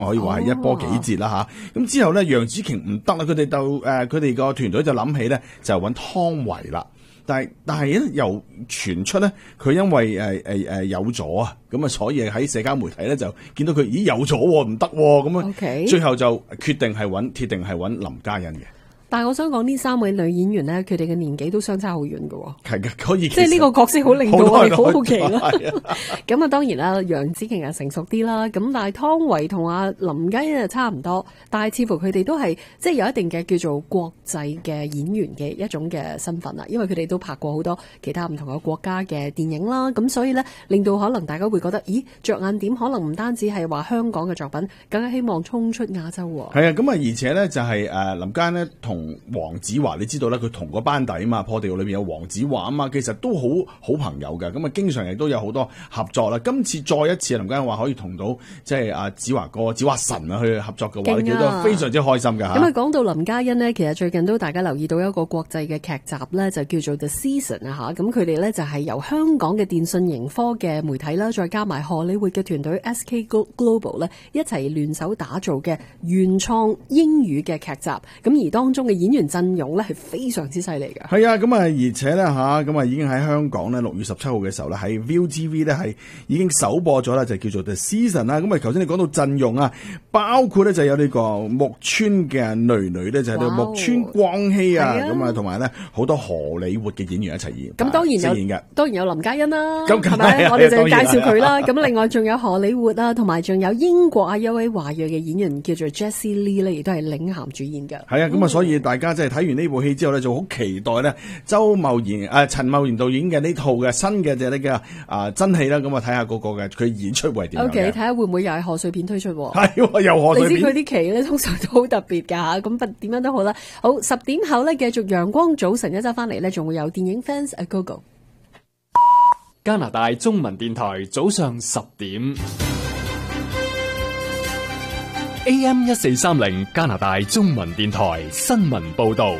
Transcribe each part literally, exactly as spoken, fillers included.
可以話係一波幾折啦吓。咁、哦、之後咧，楊紫瓊唔得啦，佢哋就誒佢哋個團隊就諗起咧，就揾湯唯啦。但係但係咧又傳出咧，佢因為誒誒誒有咗啊，咁啊所以喺社交媒體咧就見到佢咦有咗唔得咁樣，okay. 最後就決定係揾鐵定係揾林嘉欣嘅。 但係我想講呢三位女演員咧，佢哋嘅年紀都相差好遠㗎。 係嘅，可以。 即係呢個角色好令到我哋好好奇啦。咁啊，當然啦，楊紫瓊啊成熟啲啦。咁但係湯唯同阿林嘉欣啊差唔多，但係似乎佢哋都係即係有一定嘅叫做國際嘅演員嘅一種嘅身份啦。因為佢哋都拍過好多其他唔同嘅國家嘅電影啦。咁所以咧，令到可能大家會覺得，咦，着眼點可能唔單止係話香港嘅作品，更加希望衝出亞洲。 係啊，咁啊，而且咧就係誒林嘉欣咧同黃子華，你知道咧，佢同個班底啊嘛，破地獄裏邊有黃子華啊嘛，其實都好好朋友嘅，咁啊，經常亦都有好多合作啦。今次再一次林嘉欣話可以同到即係阿子華哥、子華神啊去合作嘅話，佢都非常之開心㗎嚇。 咁啊，講到林嘉欣呢，其實最近都大家留意到一個國際嘅劇集咧，就叫做 The Season 啊嚇。咁佢哋咧就係由香港嘅電訊盈科嘅媒體啦，再加埋荷里活嘅團隊 S K Global 咧，一齊聯手打造嘅原創英語嘅劇集。咁而當中嘅演員陣容咧係非常之犀利嘅。係啊，咁啊，而且咧吓，咁啊已經喺香港咧六月十七號嘅時候咧喺 ViuTV 咧係已經首播咗啦，就叫做 The Season 啦。咁啊，頭先你講到陣容啊，包括咧就有呢個木村嘅女女咧，就係、是、木村光希啊，咁啊，同埋咧好多荷里活嘅演員一齊演。 咁當然有， 演嘅當然有林嘉欣啦， 咁係咪？我哋就要介紹佢啦。咁另外仲有荷里活啊，同埋仲有英國啊一位華裔嘅演員叫做 Jessie Lee 咧，亦都係領銜主演嘅。 係啊，咁啊，所以大家即係睇完呢部戲之後咧，就好期待咧周茂賢誒陳茂賢導演嘅呢套嘅新嘅就係呢個啊真戲啦。咁啊睇下嗰個嘅佢演出會係點樣嘅。O K， 睇下會唔會又係賀歲片推出？係又賀歲片。你知佢啲期咧通常都好特別噶吓，咁不點樣都好啦。好，十點後咧繼續陽光早晨一週翻嚟咧，仲會有電影 Fans A Go Go。 加拿大中文電台早上十點。A M 一四三零加拿大中文電台新聞報道。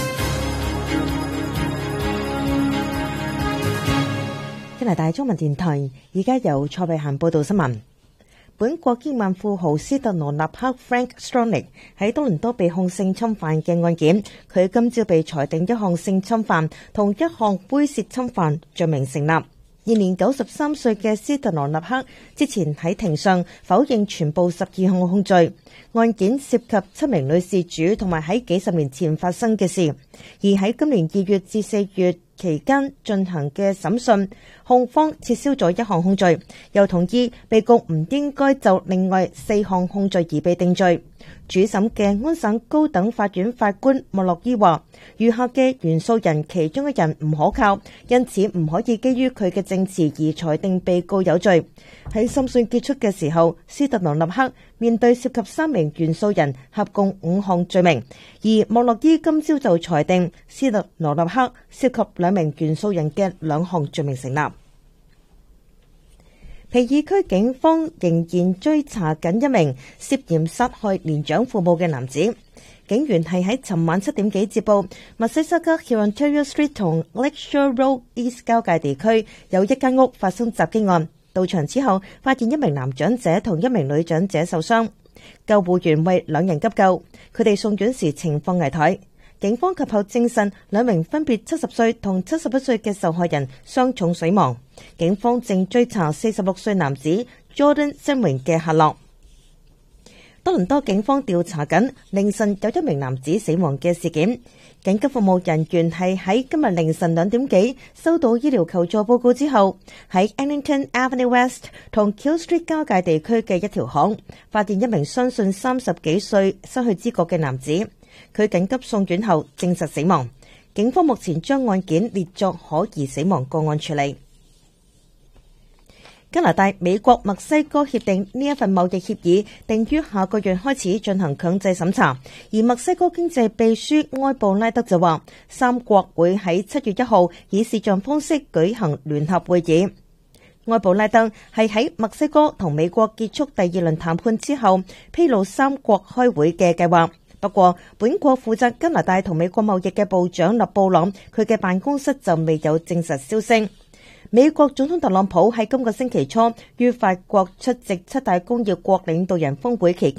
加拿大中文電台而家由蔡慧嫻報道新聞。本國億萬富豪斯特羅納克 Frank Stronach 喺多倫多被控性侵犯嘅案件，佢今朝被裁定一項性侵犯同一項猥褻侵犯罪名成立。現年九十三歲嘅斯特羅納克之前喺庭上否認全部十二項控罪，案件涉及七名女事主同埋喺幾十年前發生嘅事，而喺今年二月至四月期間進行嘅審訊，控方撤銷咗一項控罪，又同意被告唔應該就另外四項控罪而被定罪。主審嘅安省高等法院法官莫洛伊話，餘下嘅原訴人其中一人唔可靠，因此唔可以基於佢嘅證詞而裁定被告有罪。喺審訊結束嘅時候，斯特羅納克面對涉及三名原訴人合共五項罪名，而莫洛伊今朝就裁定斯特羅納克涉及兩名原訴人嘅兩項罪名成立。皮爾區警方仍然追查緊一名涉嫌殺害年長父母嘅男子。警員係喺尋晚七點幾接報，密西沙加 Ontario Street 同 Lakeshore Road East 交界地區有一間屋發生襲擊案。到場之後，發現一名男長者同一名女長者受傷，救護員為兩人急救，佢哋送院時情況危殆。警方及後證實兩名分別七十歲同七十一歲嘅受害人傷重死亡。警方正追查四十六歲男子 Jordan Simwing 嘅下落。多倫多警方調查緊凌晨有一名男子死亡嘅事件。緊急服務人員係喺今日凌晨兩點幾收到醫療求助報告之後，喺 Eglinton Avenue West 同 Keele Street 交界地區嘅一條巷，發現一名相信三十幾歲失去知覺嘅男子。佢緊急送院後證實死亡。警方目前將案件列作可疑死亡個案處理。加拿大、美國、墨西哥協定呢一份貿易協議定於下個月開始進行強制審查，而墨西哥經濟秘書埃布拉德就話，三國會喺七月一號以視像方式舉行聯合會議。埃布拉德係喺墨西哥同美國結束第二輪談判之後披露三國開會嘅計劃。不過，本國負責加拿大同美國貿易嘅部長勒布朗，佢嘅辦公室就未有證實消息。 美國總統特朗普喺今個星期初於法國出席七大工業國領導人峰會期